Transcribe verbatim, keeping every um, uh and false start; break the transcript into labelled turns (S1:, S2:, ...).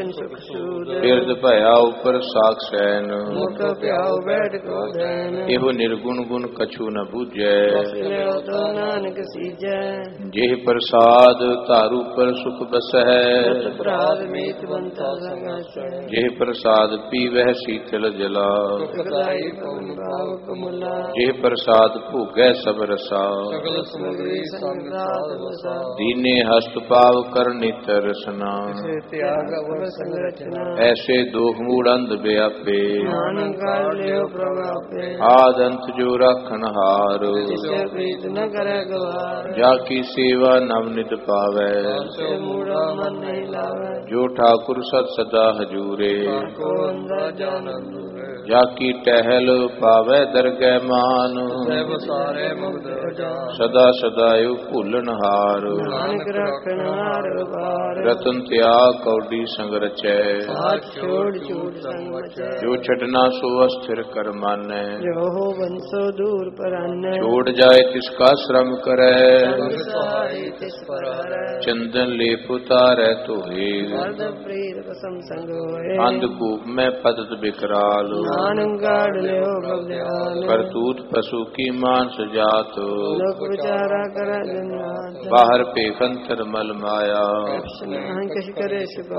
S1: सुख सूद
S2: बिरद भया ऊपर साख सैन
S1: मुख प्याओ बैठ को दैन
S2: एहो निर्गुण गुण कछु न बूझै
S1: लियो तो नानक सीजै
S2: जेह प्रसाद तारू पर सुख बसै
S1: प्रसाद मीत बनता संगसै
S2: जेह प्रसाद पीवह शीतल जला
S1: सुखदाई पवन भाव कमला
S2: जेह प्रसाद भोगै सब रसा
S1: सकल समग्री संसार वसा
S2: दीने हस्त पाव कर नितर रसना
S1: त्याग अवर संरचना
S2: ऐसे दोख मूढ़ अंध व्यापे
S1: नानक काल लियो प्रभापे
S2: आद अंत जो राखन हार
S1: जिसे प्रीत न करे गवार
S2: जाकी सेवा नवनित पावै
S1: से मूढ़ा मन नहीं लावे
S2: जो ठाकुर सत सदा हजूरे
S1: को अंदर जानंद
S2: जाकी टहल पावै दरगह मान
S1: सब सारे मुक्त जान
S2: सदा सदायु भूलन हार
S1: नानक रखन हार बार
S2: रतन त्याग कौडी संग रचै
S1: साथ छोड़ छूट संग बचै
S2: जो छटना सो अस्थिर कर मानै
S1: जो हो बंसो दूर पर अन्य
S2: छोड़ जाए तिसका श्रम करे
S1: संसारी तिस पर हरै
S2: चंदन लेप उतारै धोए
S1: गर्द प्रीत कसम संग होए
S2: अंधकूप में पतत बिकराल
S1: नानक गाड़ लियो भवदयाल
S2: करतूत पशु की मांस जात
S1: लोक विचारा करे जन्नाथ
S2: बाहर पेखंतर मल माया
S1: कश करे शिवा